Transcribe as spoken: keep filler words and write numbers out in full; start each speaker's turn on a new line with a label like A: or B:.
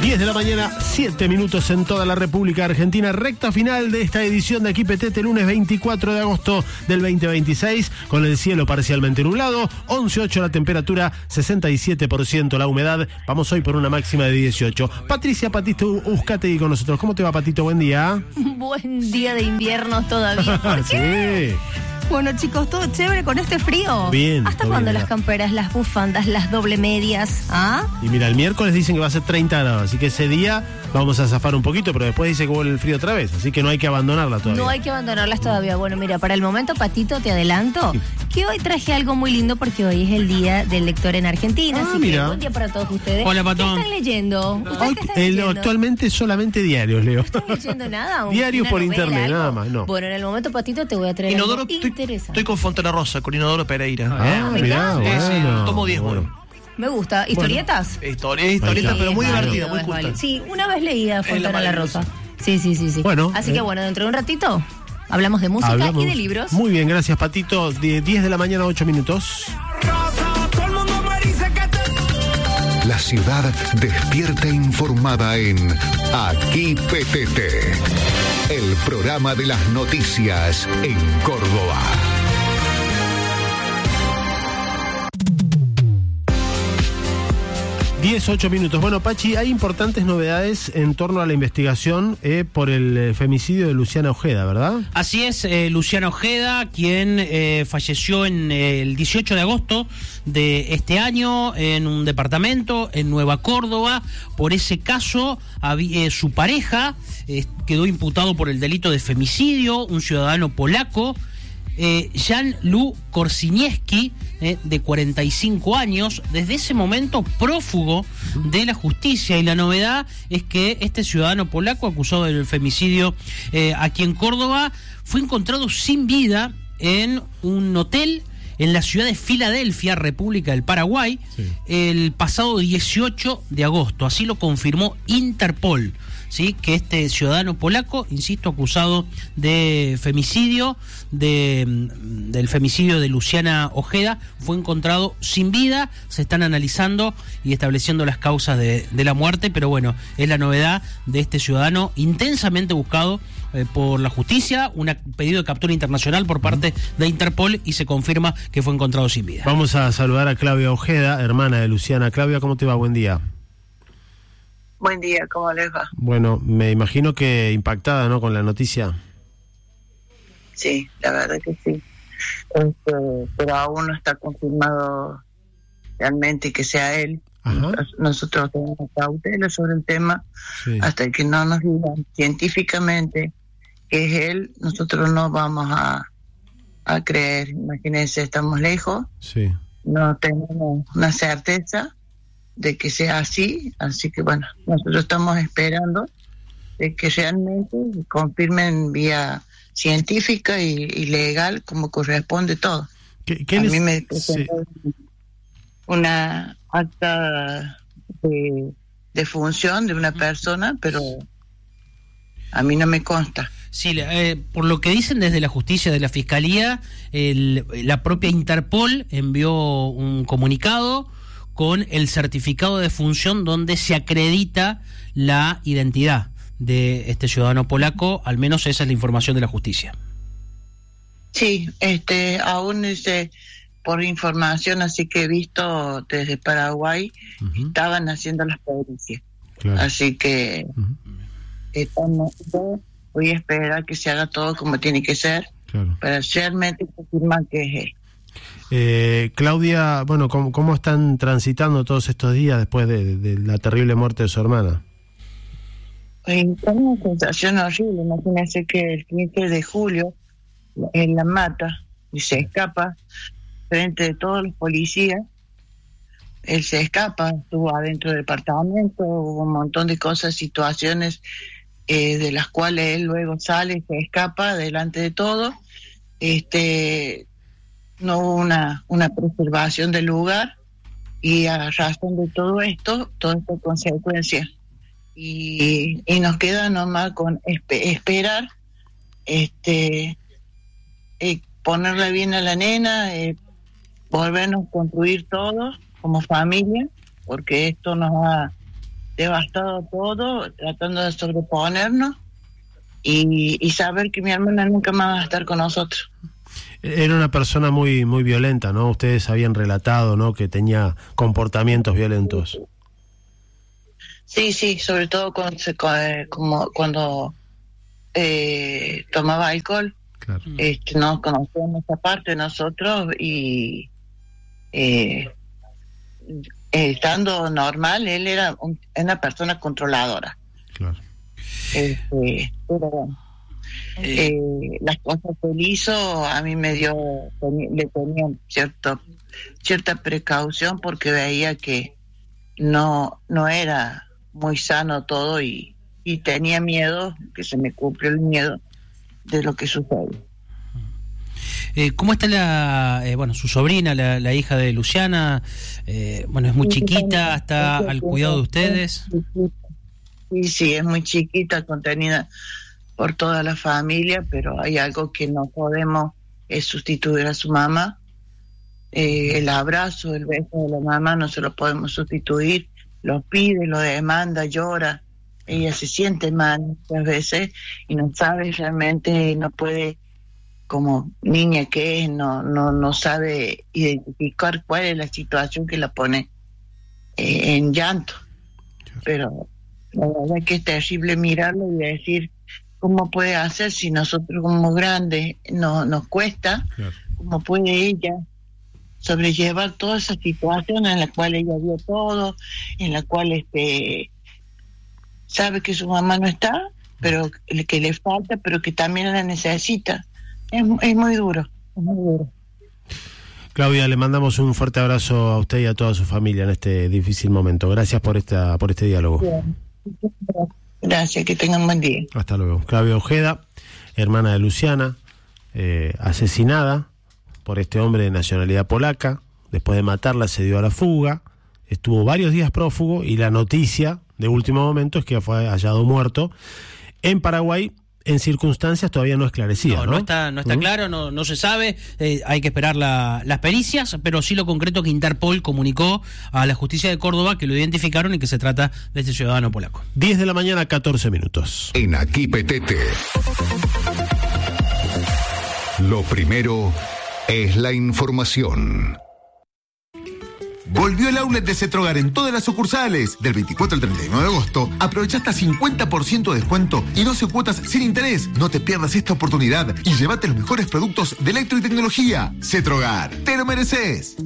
A: diez de la mañana, siete minutos en toda la República Argentina. Recta final de esta edición de Aquí Petete, lunes veinticuatro de agosto del veinte veintiséis, con el cielo parcialmente nublado, once ocho la temperatura, sesenta y siete por ciento la humedad. Vamos hoy por una máxima de dieciocho. Patricia Patito Uzcategui con nosotros. ¿Cómo te va, Patito? Buen día.
B: Buen día de invierno todavía. ¿Por qué? Sí. Bueno, chicos, todo chévere con este frío.
A: Bien.
B: ¿Hasta cuándo
A: bien,
B: las camperas, las bufandas, las doble medias? ¿Ah?
A: Y mira, el miércoles dicen que va a ser treinta grados, así que ese día vamos a zafar un poquito, pero después dice que vuelve el frío otra vez, así que no hay que abandonarla todavía.
B: No hay que abandonarlas todavía. Bueno, mira, para el momento, Patito, te adelanto que hoy traje algo muy lindo porque hoy es el día del lector en Argentina.
A: Ah,
B: así
A: mira.
B: que buen día para todos ustedes.
C: Hola, Pato.
B: ¿Qué están leyendo? ¿Ustedes
A: Hoy,
B: qué están
A: el,
B: leyendo?
A: actualmente solamente diarios, Leo.
B: ¿No están leyendo nada?
A: Diarios
B: ¿Una
A: por
B: novela,
A: internet,
B: algo?
A: nada más, no.
B: Bueno, en el momento, Patito, te voy a traer
C: Inodoro,
B: algo
C: estoy,
B: interesante.
C: estoy con Fontana Rosa, con Inodoro Pereira.
A: Ah,
B: me
A: mirá,
B: encanta.
C: Sí, sí,
A: bueno.
C: tomo diez, bueno.
B: Me gusta. ¿Historietas?
C: Historia, historieta,
A: Ahí está.
C: pero muy
B: Sí, es
C: divertida,
B: válido,
C: muy
B: es
C: justa.
B: válido. Sí, una vez leída Fontana
C: la
B: la
C: maravillosa.
B: Rosa. Sí, sí, sí, sí.
A: Bueno,
B: Así
A: eh.
B: que bueno, dentro de un ratito hablamos de música
A: Hablamos.
B: y de libros.
A: Muy bien, gracias, Patito. De diez de la mañana, ocho minutos.
D: La ciudad despierta informada en Aquí Petete, el programa de las noticias en Córdoba.
A: diez, ocho minutos. Bueno, Pachi, hay importantes novedades en torno a la investigación eh, por el eh, femicidio de Luciana Ojeda, ¿verdad?
C: Así es, eh, Luciana Ojeda, quien eh, falleció en eh, el dieciocho de agosto de este año en un departamento en Nueva Córdoba. Por ese caso, había, eh, su pareja eh, quedó imputado por el delito de femicidio, un ciudadano polaco, eh, Jan-Lu Korsinieski, eh, de cuarenta y cinco años, desde ese momento prófugo de la justicia. Y la novedad es que este ciudadano polaco acusado del femicidio eh, aquí en Córdoba fue encontrado sin vida en un hotel en la ciudad de Filadelfia, República del Paraguay, sí, el pasado dieciocho de agosto. Así lo confirmó Interpol, ¿sí? Que este ciudadano polaco, insisto, acusado de femicidio, de, del femicidio de Luciana Ojeda, fue encontrado sin vida. Se están analizando y estableciendo las causas de, de la muerte, pero bueno, es la novedad de este ciudadano intensamente buscado eh, por la justicia, un pedido de captura internacional por parte de Interpol, y se confirma que fue encontrado sin vida.
A: Vamos a saludar a Claudia Ojeda, hermana de Luciana. Claudia, ¿cómo te va? Buen día.
E: Buen día, ¿cómo les va?
A: Bueno, me imagino que impactada, ¿no?, con la noticia.
E: Sí, la verdad que sí. Este, pero aún no está confirmado realmente que sea él.
A: Ajá.
E: Nosotros tenemos cautela sobre el tema, sí, hasta que no nos digan científicamente que es él. Nosotros no vamos a, a creer. Imagínense, estamos lejos,
A: sí,
E: no tenemos una certeza de que sea así, así que bueno, nosotros estamos esperando de que realmente confirmen vía científica y, y legal como corresponde todo.
A: ¿Qué, qué
E: a
A: les...
E: mí me presentó sí. una acta de, de función de una persona, pero a mí no me consta.
C: Sí, eh, por lo que dicen desde la justicia, de la fiscalía, el, la propia Interpol envió un comunicado con el certificado de función donde se acredita la identidad de este ciudadano polaco. Al menos esa es la información de la justicia.
E: Sí, este, aún dice por información, así que he visto desde Paraguay, uh-huh, estaban haciendo las pericias. Claro. Así que uh-huh, estamos, voy a esperar que se haga todo como tiene que ser, claro, para realmente confirmar que es él.
A: Eh, Claudia, bueno, ¿cómo, ¿cómo están transitando todos estos días después de, de la terrible muerte de su hermana?
E: Es una sensación horrible. Imagínense que el quince de julio él la mata y se escapa frente de todos los policías. Él se escapa, estuvo adentro del departamento, hubo un montón de cosas, situaciones eh, de las cuales él luego sale, se escapa delante de todo. Este... no hubo una, una preservación del lugar, y a razón de todo esto, toda esta consecuencia. Y, y nos queda nomás con esp- esperar, este, eh, ponerle bien a la nena, eh, volvernos a construir todos como familia, porque esto nos ha, devastado todo, tratando de sobreponernos y, y saber que mi hermana nunca más va a estar con nosotros.
A: Era una persona muy muy violenta, ¿no? Ustedes habían relatado, ¿no?, que tenía comportamientos violentos.
E: Sí, sí, sobre todo cuando, se, como cuando eh, tomaba alcohol.
A: Claro.
E: Este, no conocíamos esa parte de nosotros y eh, eh, estando normal, él era un, una persona controladora.
A: Claro.
E: Este, pero bueno, eh, eh, las cosas que él hizo a mí me dio, le tenía cierto, cierta precaución porque veía que no, no era muy sano todo y, y tenía miedo, que se me cumplió el miedo de lo que sucede.
C: Eh, ¿Cómo está la, eh, bueno, su sobrina, la, la hija de Luciana? Eh, bueno, es muy chiquita, está al cuidado de ustedes.
E: Sí, sí, es muy chiquita, contenida por toda la familia, pero hay algo que no podemos es sustituir a su mamá. Eh, el abrazo, el beso de la mamá no se lo podemos sustituir. Lo pide, lo demanda, llora. Ella se siente mal muchas veces y no sabe realmente, no puede, como niña que es, no no no sabe identificar cuál es la situación que la pone eh, en llanto. Pero la verdad que es terrible mirarlo y decir cómo puede hacer si nosotros como grandes no, nos cuesta, claro. Cómo puede ella sobrellevar toda esa situación en la cual ella vio todo, en la cual este sabe que su mamá no está, pero que le falta, pero que también la necesita. Es, es muy duro, es muy duro.
A: Claudia, le mandamos un fuerte abrazo a usted y a toda su familia en este difícil momento. Gracias por esta por este diálogo.
E: Bien. Gracias, que tengan buen día.
A: Hasta luego. Claudia Ojeda, hermana de Luciana, eh, asesinada por este hombre de nacionalidad polaca. Después de matarla se dio a la fuga, estuvo varios días prófugo y la noticia de último momento es que fue hallado muerto en Paraguay en circunstancias todavía no esclarecidas. No,
C: no,
A: no
C: está, no está ¿Mm? claro, no, no se sabe, eh, hay que esperar la, las pericias, pero sí lo concreto que Interpol comunicó a la justicia de Córdoba que lo identificaron y que se trata de este ciudadano polaco.
A: diez de la mañana, catorce minutos.
D: En Aquí Petete. Lo primero es la información.
F: Volvió el outlet de Cetrogar en todas las sucursales. Del veinticuatro al treinta y nueve de agosto, aprovecha hasta cincuenta por ciento de descuento y doce cuotas sin interés. No te pierdas esta oportunidad y llévate los mejores productos de electro y tecnología. Cetrogar, te lo mereces.